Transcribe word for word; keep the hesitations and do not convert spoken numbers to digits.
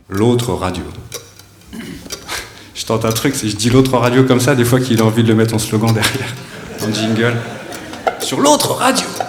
l'autre radio. Je tente un truc, si je dis l'autre radio comme ça, des fois qu'il a envie de le mettre en slogan derrière, en jingle. Sur l'autre radio.